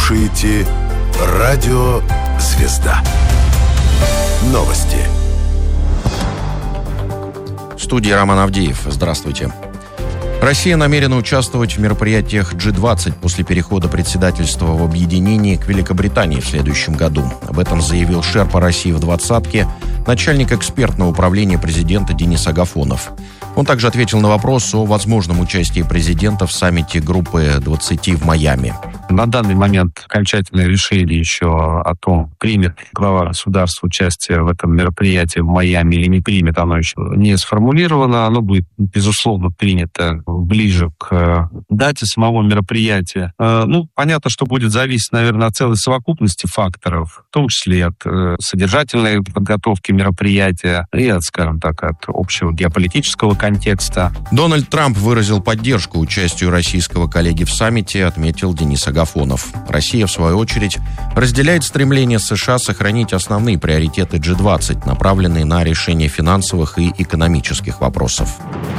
слушаете «Радио Звезда». Новости. В студии Роман Авдеев. Здравствуйте. Россия намерена участвовать в мероприятиях G20 после перехода председательства в объединении к Великобритании в следующем году. Об этом заявил шерпа России в двадцатке, начальник экспертного управления президента Денис Агафонов. Он также ответил на вопрос о возможном участии президента в саммите группы 20 в Майами. На данный момент окончательное решение еще о том, примет глава государства участие в этом мероприятии в Майами или не примет, оно еще не сформулировано. Оно будет, безусловно, принято ближе к дате самого мероприятия. Понятно, что будет зависеть, наверное, от целой совокупности факторов, в том числе и от содержательной подготовки мероприятия и от, скажем так, от общего геополитического контекста. Дональд Трамп выразил поддержку участию российского коллеги в саммите, отметил Денис Агафонов. Россия, в свою очередь, разделяет стремление США сохранить основные приоритеты G20, направленные на решение финансовых и экономических вопросов.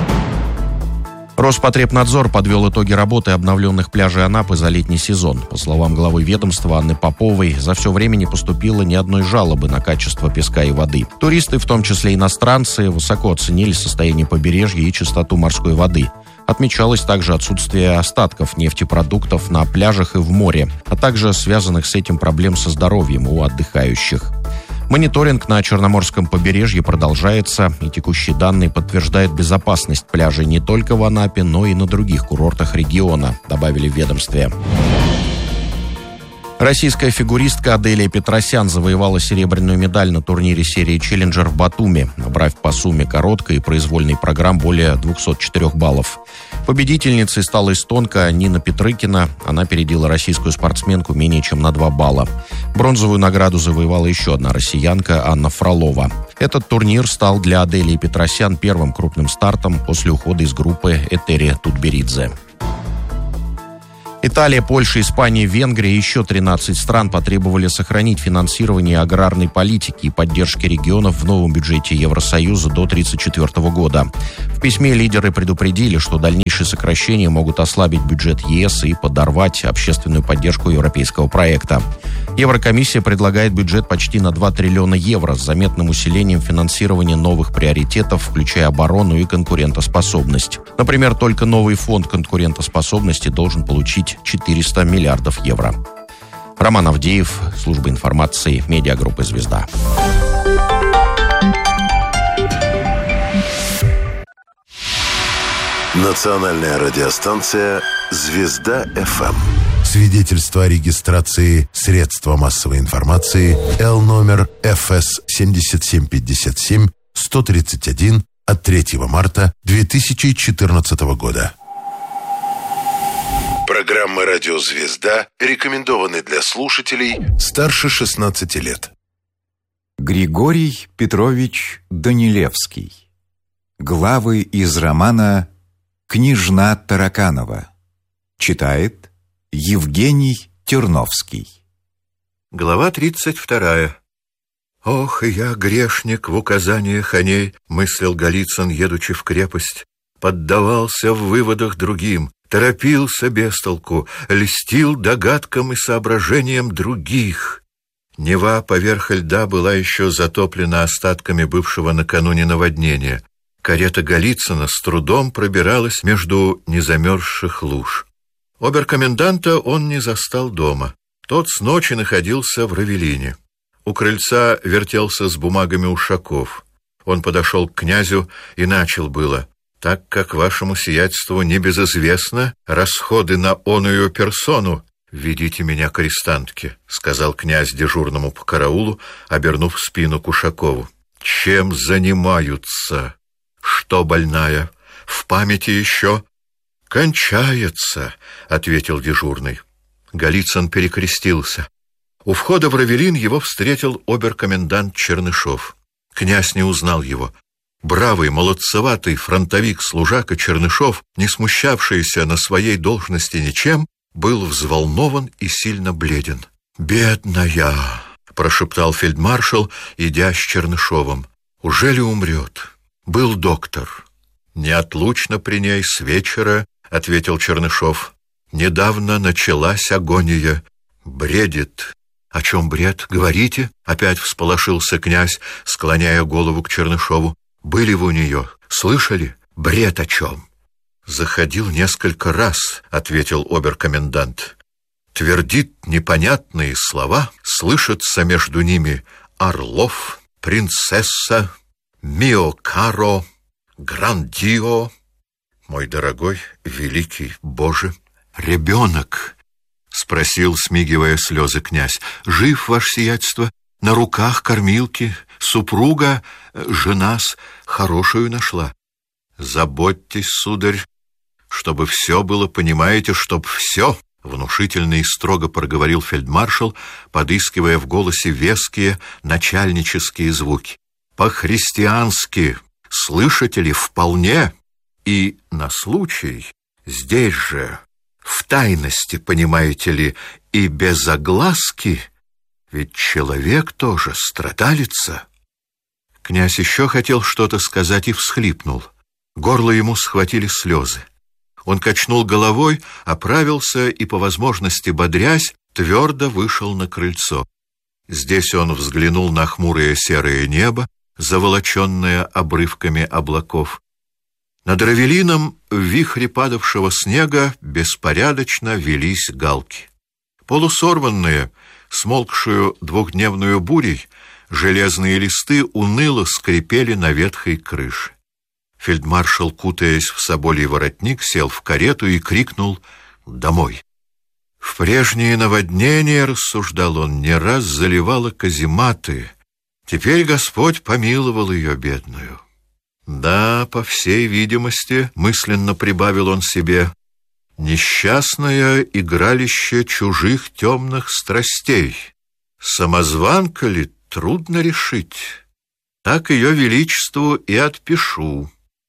Роспотребнадзор подвел итоги работы обновленных пляжей Анапы за летний сезон. По словам главы ведомства Анны Поповой, за все время не поступило ни одной жалобы на качество песка и воды. Туристы, в том числе иностранцы, высоко оценили состояние побережья и чистоту морской воды. Отмечалось также отсутствие остатков нефтепродуктов на пляжах и в море, а также связанных с этим проблем со здоровьем у отдыхающих. Мониторинг на Черноморском побережье продолжается, и текущие данные подтверждают безопасность пляжей не только в Анапе, но и на других курортах региона, добавили в ведомстве. Российская фигуристка Аделия Петросян завоевала серебряную медаль на турнире серии «Челленджер» в Батуми, набрав по сумме короткой и произвольной программ более 204 баллов. Победительницей стала эстонка Нина Петрыкина. Она опередила российскую спортсменку менее чем на 2 балла. Бронзовую награду завоевала еще одна россиянка Анна Фролова. Этот турнир стал для Аделии Петросян первым крупным стартом после ухода из группы Этери Тутберидзе. Италия, Польша, Испания, Венгрия и еще 13 стран потребовали сохранить финансирование аграрной политики и поддержки регионов в новом бюджете Евросоюза до 1934 года. В письме лидеры предупредили, что дальнейшие сокращения могут ослабить бюджет ЕС и подорвать общественную поддержку европейского проекта. Еврокомиссия предлагает бюджет почти на 2 триллиона евро с заметным усилением финансирования новых приоритетов, включая оборону и конкурентоспособность. Например, только новый фонд конкурентоспособности должен получить 400 миллиардов евро. Роман Авдеев, служба информации, медиагруппы «Звезда». Национальная радиостанция «Звезда-ФМ». Свидетельство о регистрации средства массовой информации Л номер ФС 7757 131 от 3 марта 2014 года. Программы «Радио Звезда» рекомендованы для слушателей старше 16 лет. Григорий Петрович Данилевский. Главы из романа «Княжна Тараканова». Читает Евгений Терновский. Глава 32. «Ох, я грешник в указаниях о ней», — мыслил Голицын, едучи в крепость, поддавался в выводах другим, торопился без толку, льстил догадкам и соображениям других. Нева поверх льда была еще затоплена остатками бывшего накануне наводнения. Карета Голицына с трудом пробиралась между незамерзших луж. Оберкоменданта он не застал дома. Тот с ночи находился в Равелине. У крыльца вертелся с бумагами Ушаков. Он подошел к князю и начал было: «Так как вашему сиятельству небезызвестно расходы на оную персону, ведите меня к арестантке», — сказал князь дежурному по караулу, обернув спину к Ушакову. «Чем занимаются? Что больная? В памяти еще?» «Кончается», — ответил дежурный. Голицын перекрестился. У входа в Равелин его встретил оберкомендант Чернышов. Князь не узнал его. Бравый, молодцеватый фронтовик-служака Чернышов, не смущавшийся на своей должности ничем, был взволнован и сильно бледен. «Бедная!» — прошептал фельдмаршал, идя с Чернышовым. «Ужели умрет? Был доктор». «Неотлучно при ней с вечера», — ответил Чернышов. «Недавно началась агония. бредит. О чем бред? Говорите. Опять всполошился князь, склоняя голову к Чернышову. Были вы у нее? Слышали? Бред о чем? Заходил несколько раз, ответил обер-комендант. Твердит непонятные слова, слышатся между ними Орлов, принцесса, мио каро, грандио. Мой дорогой, великий Боже, ребенок, спросил, смигивая слезы, князь. Жив, ваше сиятельство, на руках кормилки, супруга, жена-с, хорошую нашла. Заботьтесь, сударь, чтобы все было, понимаете, чтоб все, внушительно и строго проговорил фельдмаршал, подыскивая в голосе веские начальнические звуки. По-христиански, слышите ли, вполне, и на случай здесь же, в тайности, понимаете ли, и без огласки, ведь человек тоже страдалица. Князь еще хотел что-то сказать и всхлипнул. Горло ему схватили слезы. Он качнул головой, оправился и, по возможности бодрясь, твердо вышел на крыльцо. Здесь он взглянул на хмурое серое небо, заволоченное обрывками облаков. Над Равелином в вихре падавшего снега беспорядочно велись галки. Полусорванные, смолкшую двухдневную бурей, железные листы уныло скрипели на ветхой крыше. Фельдмаршал, кутаясь в соболий воротник, сел в карету и крикнул «Домой!». В прежние наводнения, рассуждал он, не раз заливала казематы. Теперь Господь помиловал ее, бедную. Да, по всей видимости, мысленно прибавил он себе, несчастное игралище чужих темных страстей. Самозванка ли, трудно решить. Так ее величеству и отпишу.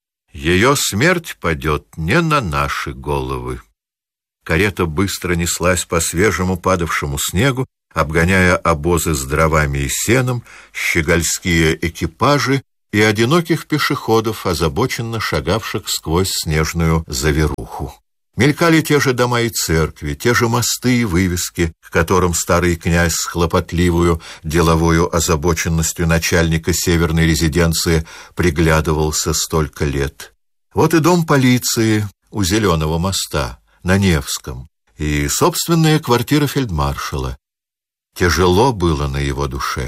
Ее смерть падет не на наши головы. Карета быстро неслась по свежему падавшему снегу, обгоняя обозы с дровами и сеном, щегольские экипажи и одиноких пешеходов, озабоченно шагавших сквозь снежную заверуху. Мелькали те же дома и церкви, те же мосты и вывески, к которым старый князь с хлопотливую деловою озабоченностью начальника северной резиденции приглядывался столько лет. Вот и дом полиции у Зеленого моста, на Невском, и собственная квартира фельдмаршала. Тяжело было на его душе.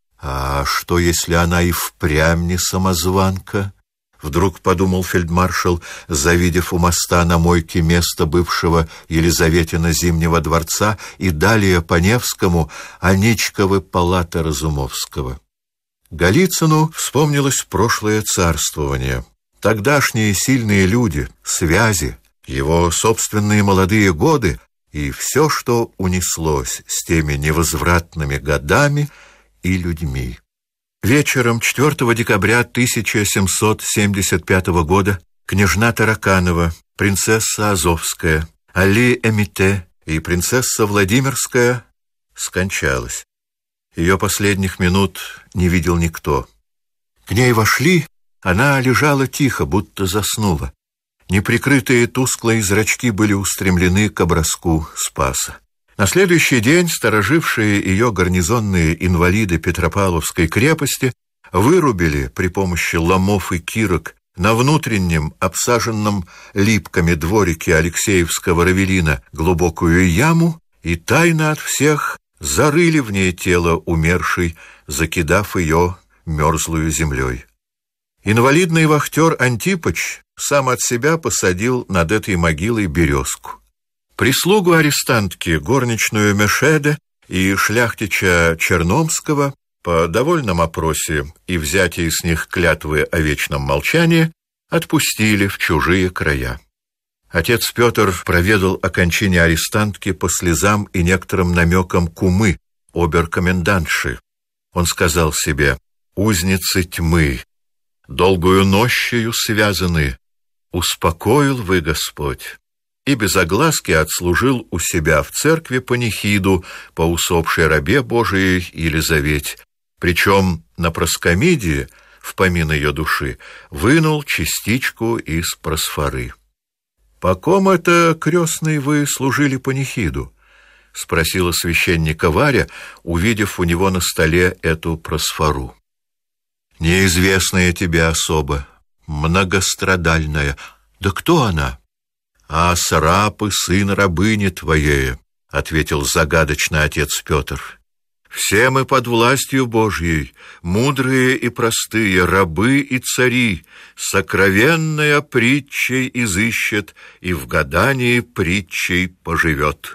А что, если она и впрямь не самозванка? Вдруг подумал фельдмаршал, завидев у моста на мойке место бывшего Елизаветина Зимнего дворца и далее по Невскому Аничковы палаты Разумовского. Голицыну вспомнилось прошлое царствование. Тогдашние сильные люди, связи, его собственные молодые годы и все, что унеслось с теми невозвратными годами и людьми. Вечером 4 декабря 1775 года княжна Тараканова, принцесса Азовская, Али Эмите и принцесса Владимирская скончалась. Ее последних минут не видел никто. К ней вошли, она лежала тихо, будто заснула. Неприкрытые тусклые зрачки были устремлены к образку Спаса. На следующий день сторожившие ее гарнизонные инвалиды Петропавловской крепости вырубили при помощи ломов и кирок на внутреннем, обсаженном липками дворике Алексеевского Равелина глубокую яму и тайно от всех зарыли в ней тело умершей, закидав ее мерзлую землей. Инвалидный вахтер Антипыч сам от себя посадил над этой могилой березку. Прислугу арестантки, горничную Мешеде и шляхтича Черномского по довольном опросе и взятии с них клятвы о вечном молчании отпустили в чужие края. Отец Петр проведал о кончине арестантки по слезам и некоторым намекам кумы, обер-комендантши. Он сказал себе: «Узницы тьмы, долгую нощью связаны, успокоил вы, Господь». И без огласки отслужил у себя в церкви панихиду по усопшей рабе Божией Елизавете, причем на проскомидии, в помин ее души, вынул частичку из просфоры. «По ком это, крестный, вы служили панихиду?» — спросила священника Варя, увидев у него на столе эту просфору. «Неизвестная тебе особа, многострадальная. Да кто она?» «А Сарапы, сын рабыни твоей», — ответил загадочно отец Петр. «Все мы под властью Божьей, мудрые и простые, рабы и цари, сокровенная притчей изыщет и в гадании притчей поживет».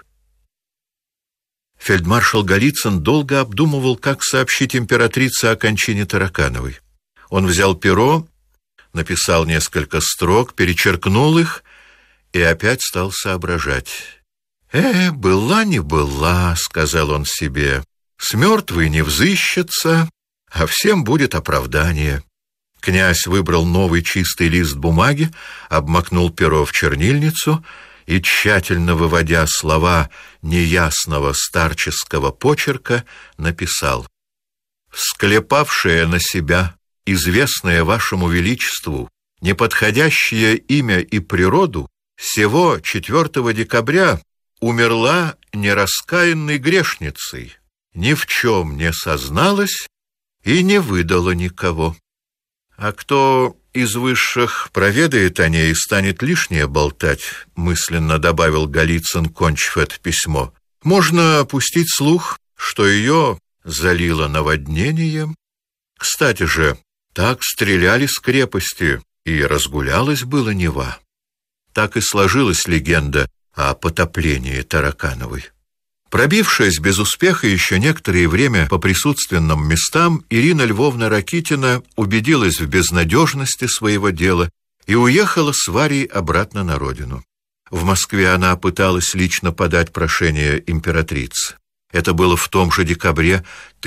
Фельдмаршал Голицын долго обдумывал, как сообщить императрице о кончине Таракановой. Он взял перо, написал несколько строк, перечеркнул их и опять стал соображать. «Была не была», — сказал он себе, — «с мертвой не взыщется, а всем будет оправдание». Князь выбрал новый чистый лист бумаги, обмакнул перо в чернильницу и, тщательно выводя слова неясного старческого почерка, написал: «Склепавшая на себя, известное вашему величеству, неподходящее имя и природу, сего 4 декабря умерла нераскаянной грешницей, ни в чем не созналась и не выдала никого. А кто из высших проведает о ней и станет лишнее болтать», — мысленно добавил Голицын, кончив это письмо, — «можно пустить слух, что ее залило наводнением. Кстати же, так стреляли с крепости, и разгулялась была Нева». Так и сложилась легенда о потоплении Таракановой. Пробившись без успеха еще некоторое время по присутственным местам, Ирина Львовна Ракитина убедилась в безнадежности своего дела и уехала с Варей обратно на родину. В Москве она пыталась лично подать прошение императрице. Это было в том же декабре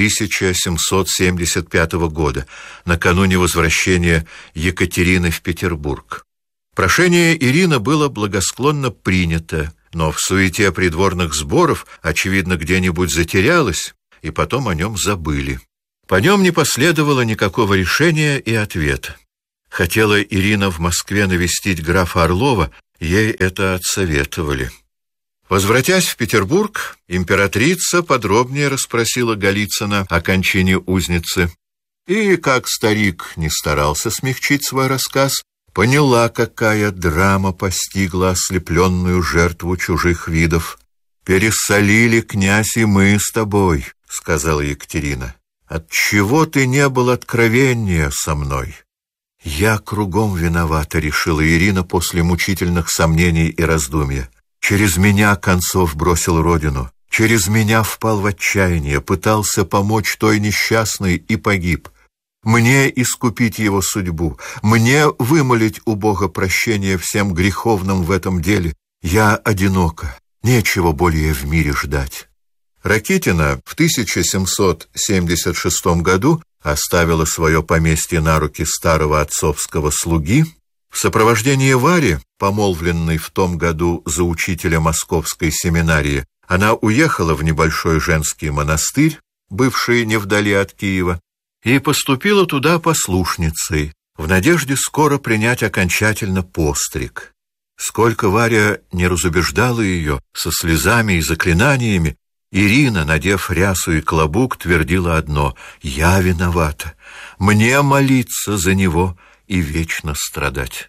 1775 года, накануне возвращения Екатерины в Петербург. Прошение Ирины было благосклонно принято, но в суете придворных сборов, очевидно, где-нибудь затерялось, и потом о нем забыли. По нем не последовало никакого решения и ответа. Хотела Ирина в Москве навестить графа Орлова, ей это отсоветовали. Возвратясь в Петербург, императрица подробнее расспросила Голицына о кончине узницы, и, как старик не старался смягчить свой рассказ, поняла, какая драма постигла ослепленную жертву чужих видов. «Пересолили, князь, и мы с тобой», — сказала Екатерина. «Отчего ты не был откровеннее со мной?» «Я кругом виновата», — решила Ирина после мучительных сомнений и раздумья. «Через меня Концов бросил родину, через меня впал в отчаяние, пытался помочь той несчастной и погиб. Мне искупить его судьбу, мне вымолить у Бога прощение всем греховным в этом деле. Я одинока, нечего более в мире ждать». Ракитина в 1776 году оставила свое поместье на руки старого отцовского слуги. В сопровождении Вари, помолвленной в том году за учителя Московской семинарии, она уехала в небольшой женский монастырь, бывший невдали от Киева, и поступила туда послушницей, в надежде скоро принять окончательно постриг. Сколько Варя не разубеждала ее со слезами и заклинаниями, Ирина, надев рясу и клобук, твердила одно: «Я виновата, мне молиться за него и вечно страдать».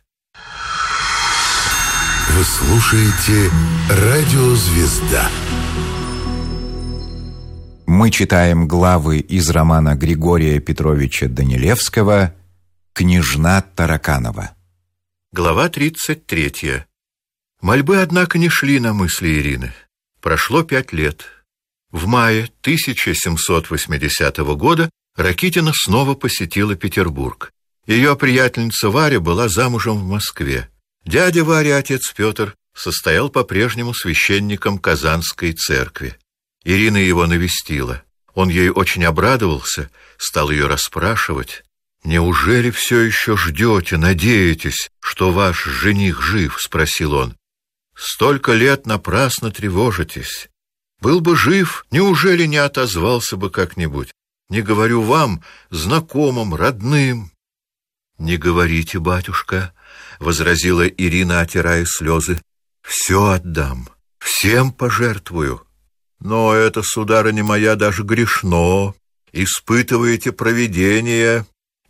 Вы слушаете «Радио Звезда». Мы читаем главы из романа Григория Петровича Данилевского «Княжна Тараканова». Глава 33. Мольбы, однако, не шли на мысли Ирины. Прошло 5 лет. В мае 1780 года Ракитина снова посетила Петербург. Ее приятельница Варя была замужем в Москве. Дядя Вари, отец Петр, состоял по-прежнему священником Казанской церкви. Ирина его навестила. Он ей очень обрадовался, стал ее расспрашивать. «Неужели все еще ждете, надеетесь, что ваш жених жив?» — спросил он. «Столько лет напрасно тревожитесь. Был бы жив, неужели не отозвался бы как-нибудь? Не говорю вам, знакомым, родным». «Не говорите, батюшка», — возразила Ирина, отирая слезы. «Все отдам, всем пожертвую». Но это, сударыня моя, даже грешно. Испытываете провидение,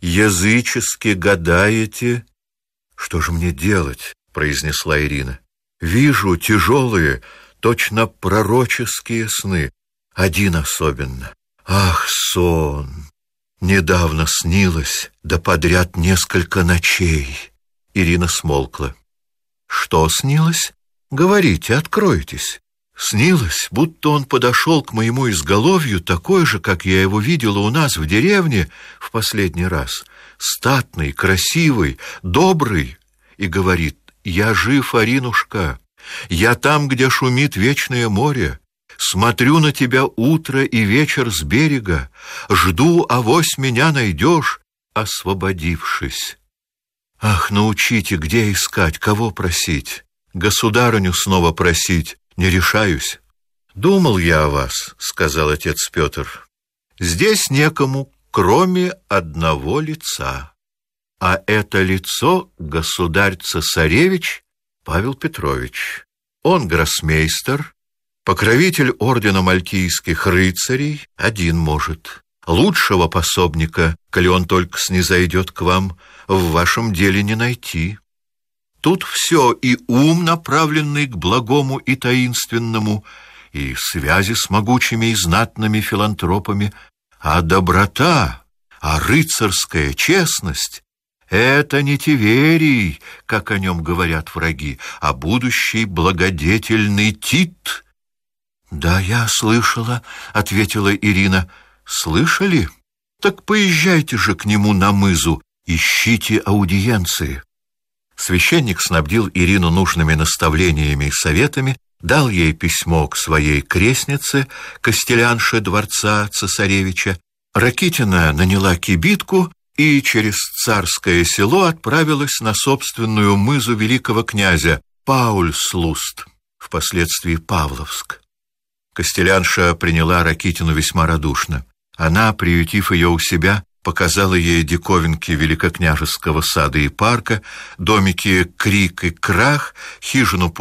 язычески гадаете. Что же мне делать? Произнесла Ирина. Вижу тяжелые, точно пророческие сны. Один особенно. Ах, сон! Недавно снилось, да подряд несколько ночей. Ирина смолкла. Что снилось? Говорите, откройтесь. Снилось, будто он подошел к моему изголовью, такой же, как я его видела у нас в деревне в последний раз. Статный, красивый, добрый. И говорит: я жив, Аринушка. Я там, где шумит вечное море. Смотрю на тебя утро и вечер с берега. Жду, авось меня найдешь, освободившись. Ах, научите, где искать, кого просить. Государыню снова просить не решаюсь. Думал я о вас, сказал отец Петр. Здесь некому, кроме одного лица. А это лицо государь-цесаревич Павел Петрович. Он гроссмейстер, покровитель ордена мальтийских рыцарей, один может. Лучшего пособника, коли он только снизойдет к вам, в вашем деле не найти. Тут все, и ум, направленный к благому и таинственному, и связи с могучими и знатными филантропами, а доброта, а рыцарская честность — это не Тиверий, как о нем говорят враги, а будущий благодетельный Тит. «Да, я слышала», — ответила Ирина. «Слышали? Так поезжайте же к нему на мызу, ищите аудиенции». Священник снабдил Ирину нужными наставлениями и советами, дал ей письмо к своей крестнице, костелянше дворца цесаревича. Ракитина наняла кибитку и через Царское село отправилась на собственную мызу великого князя Паульслуст, впоследствии Павловск. Костелянша приняла Ракитину весьма радушно. Она, приютив ее у себя, показала ей диковинки великокняжеского сада и парка, домики Крик и Крах, хижину